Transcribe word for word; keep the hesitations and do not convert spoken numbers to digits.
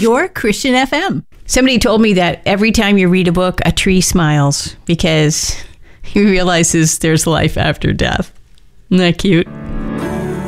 your Christian F M. Somebody told me that every time you read a book, a tree smiles because he realizes there's life after death. Isn't that cute?